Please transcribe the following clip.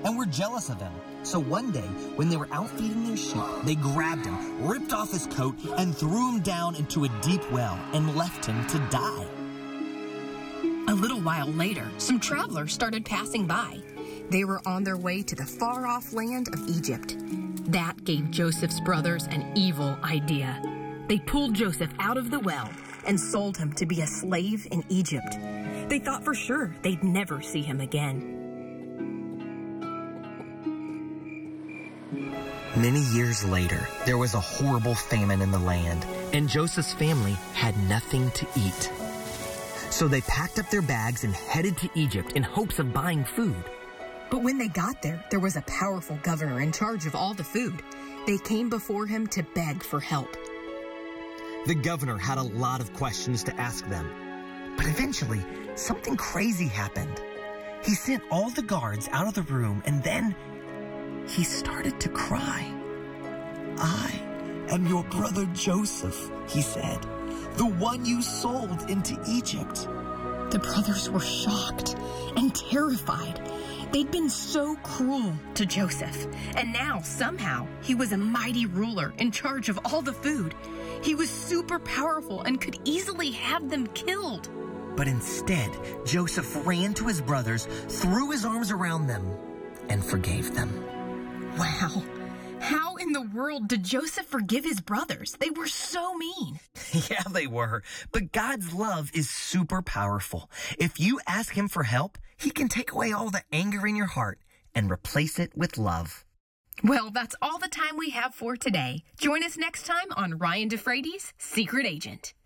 and were jealous of him. So one day, when they were out feeding their sheep, they grabbed him, ripped off his coat, and threw him down into a deep well and left him to die. A little while later, some travelers started passing by. They were on their way to the far-off land of Egypt. That gave Joseph's brothers an evil idea. They pulled Joseph out of the well and sold him to be a slave in Egypt. They thought for sure they'd never see him again. Many years later, there was a horrible famine in the land, and Joseph's family had nothing to eat. So they packed up their bags and headed to Egypt in hopes of buying food. But when they got there, there was a powerful governor in charge of all the food. They came before him to beg for help. The governor had a lot of questions to ask them. But eventually, something crazy happened. He sent all the guards out of the room, and then he started to cry. "I am your brother Joseph," he said, "the one you sold into Egypt." The brothers were shocked and terrified. They'd been so cruel to Joseph, and now somehow he was a mighty ruler in charge of all the food. He was super powerful and could easily have them killed. But instead, Joseph ran to his brothers, threw his arms around them, and forgave them. Wow. How in the world did Joseph forgive his brothers? They were so mean. Yeah, they were. But God's love is super powerful. If you ask him for help, he can take away all the anger in your heart and replace it with love. Well, that's all the time we have for today. Join us next time on Ryan DeFreitas' Secret Agent.